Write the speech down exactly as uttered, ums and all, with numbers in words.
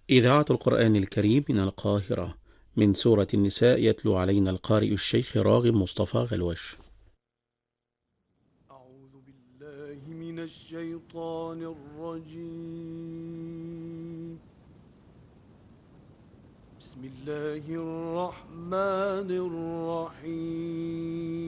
إذاعة القرآن الكريم من القاهرة، من سورة النساء، يتلو علينا القارئ الشيخ راغب مصطفى غلوش. أعوذ بالله من الشيطان الرجيم. بسم الله الرحمن الرحيم.